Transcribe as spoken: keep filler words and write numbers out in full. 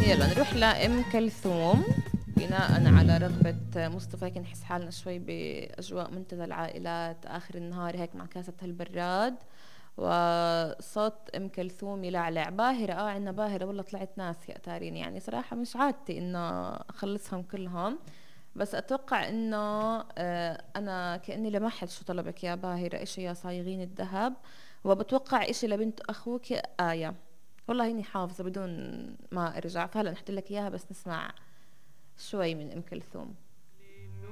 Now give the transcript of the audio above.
يلا نروح لأم كلثوم بناء على رغبة مصطفى، هيك نحس حالنا شوي بأجواء منتدى العائلات آخر النهار هيك مع كاسة هالبراد وصوت أم كلثوم يلعلع. باهرة، اه عنا باهرة والله طلعت ناس يا تارين، يعني صراحة مش عادتي إنه أخلصهم كلهم، بس أتوقع إنه آه أنا كأني لمحت شو طلبك يا باهرة، إشي يا صايغين الذهب، وبتوقع إشي لبنت أخوك آية. والله إني حافظة بدون ما أرجع، فهلا نحط لك إياها بس نسمع شوي من أم كلثوم.